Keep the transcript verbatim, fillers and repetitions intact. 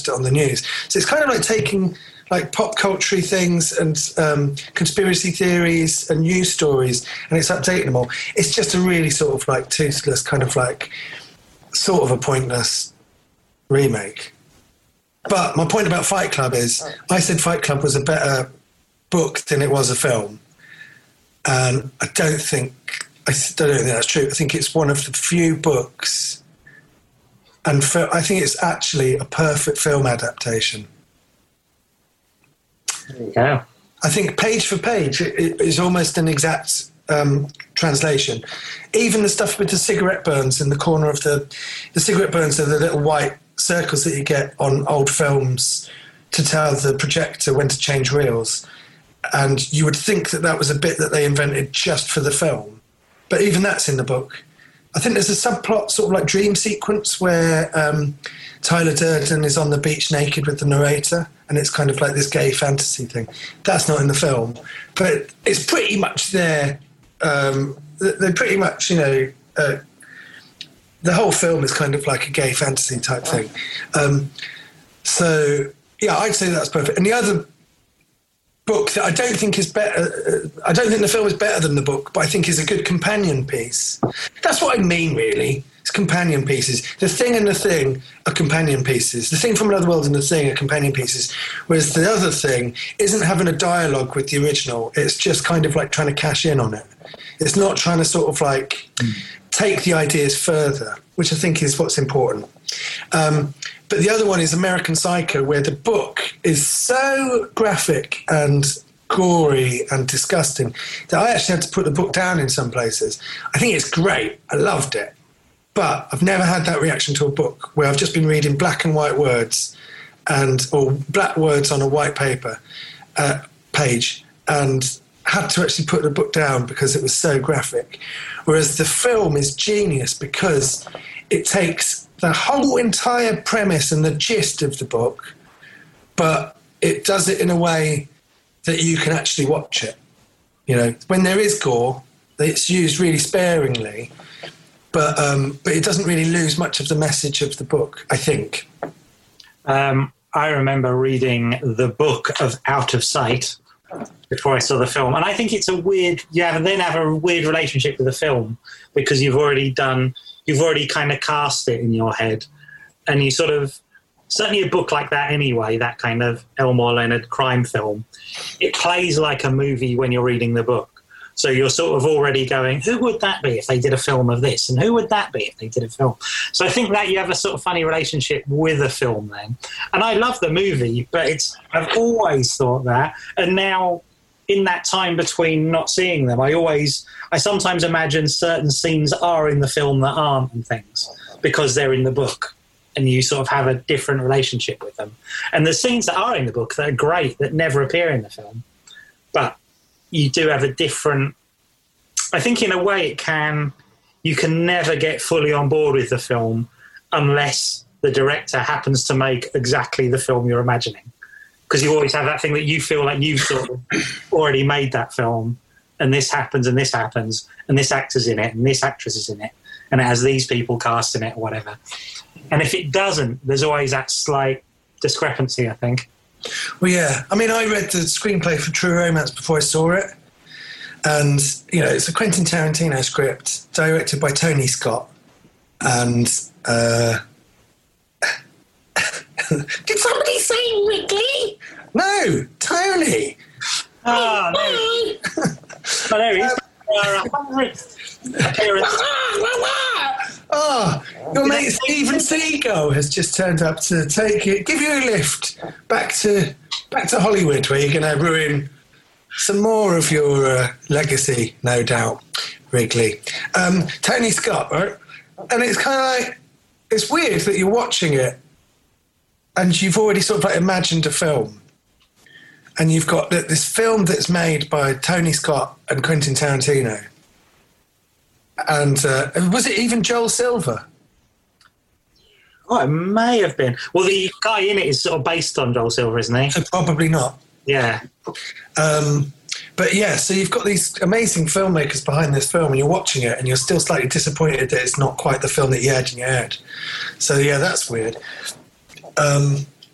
announced it on the news. So it's kind of like taking like pop culture things and um, conspiracy theories and news stories, and it's updating them all. It's just a really sort of like toothless, kind of like sort of a pointless remake. But my point about Fight Club is, I said Fight Club was a better book than it was a film, and I don't think I don't think that's true. I think it's one of the few books, and for, I think it's actually a perfect film adaptation. Yeah, I think page for page it, it is almost an exact um, translation. Even the stuff with the cigarette burns in the corner of the the cigarette burns are the little white circles that you get on old films to tell the projector when to change reels. And you would think that that was a bit that they invented just for the film, but even that's in the book. I think there's a subplot, sort of like dream sequence, where um, Tyler Durden is on the beach naked with the narrator, and it's kind of like this gay fantasy thing. That's not in the film, but it's pretty much there. Um, they're pretty much, you know, uh, the whole film is kind of like a gay fantasy type thing. Um, so, yeah, I'd say that's perfect. And the other book that I don't think is better, I don't think the film is better than the book, but I think is a good companion piece. That's what I mean, really. It's companion pieces. The Thing and The Thing are companion pieces. The Thing from Another World and The Thing are companion pieces, whereas the other thing isn't having a dialogue with the original. It's just kind of like trying to cash in on it. It's not trying to sort of like mm. take the ideas further, which I think is what's important. Um, but the other one is American Psycho, where the book is so graphic and gory and disgusting that I actually had to put the book down in some places. I think it's great. I loved it. But I've never had that reaction to a book where I've just been reading black and white words and or black words on a white paper uh, page and had to actually put the book down because it was so graphic. Whereas the film is genius because it takes the whole entire premise and the gist of the book, but it does it in a way that you can actually watch it. You know, when there is gore, it's used really sparingly, but um, but it doesn't really lose much of the message of the book, I think. Um, I remember reading the book of Out of Sight before I saw the film, and I think it's a weird. You have, then have a weird relationship with the film because you've already done, you've already kind of cast it in your head, and you sort of. Certainly a book like that anyway, that kind of Elmore Leonard crime film, it plays like a movie when you're reading the book. So you're sort of already going, who would that be if they did a film of this? And who would that be if they did a film? So I think that you have a sort of funny relationship with a film then. And I love the movie, but it's I've always thought that. And now in that time between not seeing them, I always, I sometimes imagine certain scenes are in the film that aren't and things because they're in the book. And you sort of have a different relationship with them. And the scenes that are in the book that are great, that never appear in the film, but you do have a different... I think in a way it can... You can never get fully on board with the film unless the director happens to make exactly the film you're imagining. Because you always have that thing that you feel like you've sort of already made that film, and this happens, and this happens, and this actor's in it, and this actress is in it, and it has these people cast in it or whatever. And if it doesn't, there's always that slight discrepancy, I think. Well, yeah. I mean, I read the screenplay for True Romance before I saw it. And, you know, it's a Quentin Tarantino script directed by Tony Scott. And, uh... did somebody say Wrigley? No, Tony. Oh, no. Oh, there he is. Our hundredth appearance. Oh, your mate Steven Seagal has just turned up to take you, give you a lift back to back to Hollywood, where you're going to ruin some more of your uh, legacy, no doubt, Wrigley. Um, Tony Scott, right? And it's kind of like, it's weird that you're watching it and you've already sort of like imagined a film. And you've got this film that's made by Tony Scott and Quentin Tarantino. And uh, was it even Joel Silver? Oh, it may have been. Well, the guy in it is sort of based on Joel Silver, isn't he? So probably not. Yeah. Um, but yeah, so you've got these amazing filmmakers behind this film and you're watching it and you're still slightly disappointed that it's not quite the film that you had in your head. So yeah, that's weird. Um,